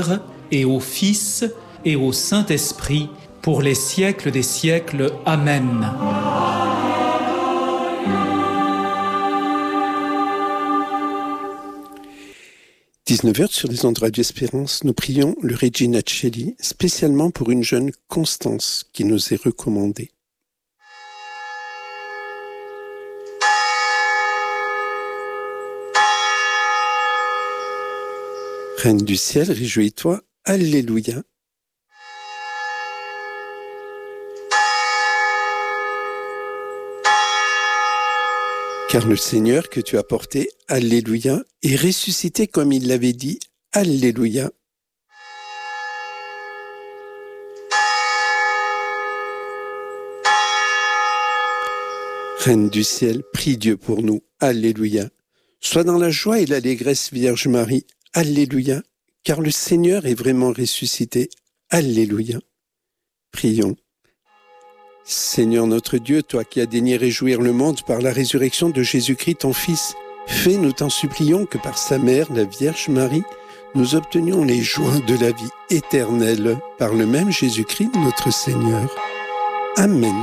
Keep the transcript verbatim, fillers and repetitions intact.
et au Fils et au Saint-Esprit, pour les siècles des siècles. Amen. dix-neuf heures sur les ondes de Radio Espérance, nous prions le Regina Coeli, spécialement pour une jeune Constance qui nous est recommandée. Reine du ciel, réjouis-toi, Alléluia. Car le Seigneur que tu as porté, Alléluia, est ressuscité comme il l'avait dit, Alléluia. Reine du ciel, prie Dieu pour nous, Alléluia. Sois dans la joie et l'allégresse, Vierge Marie, Alléluia, car le Seigneur est vraiment ressuscité, Alléluia. Prions. Seigneur notre Dieu, toi qui as daigné réjouir le monde par la résurrection de Jésus-Christ, ton Fils, fais, nous t'en supplions, que par sa mère, la Vierge Marie, nous obtenions les joies de la vie éternelle par le même Jésus-Christ, notre Seigneur. Amen.